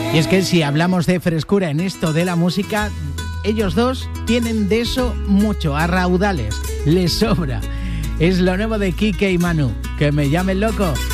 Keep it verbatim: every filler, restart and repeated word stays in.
Y es que si hablamos de frescura en esto de la música, ellos dos tienen de eso mucho, a raudales, les sobra. Es lo nuevo de Kike y Manu, que me llamen loco.